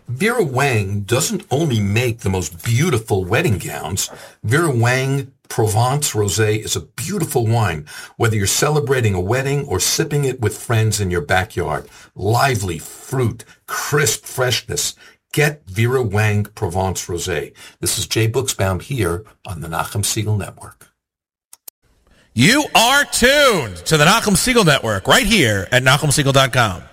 Vera Wang doesn't only make the most beautiful wedding gowns. Vera Wang Provence Rosé is a beautiful wine, whether you're celebrating a wedding or sipping it with friends in your backyard. Lively fruit, crisp freshness. Get Vera Wang Provence Rosé. This is Jay Buchsbaum here on the Nachum Segal Network. You are tuned to the Nachum Segal Network right here at NachumSegal.com.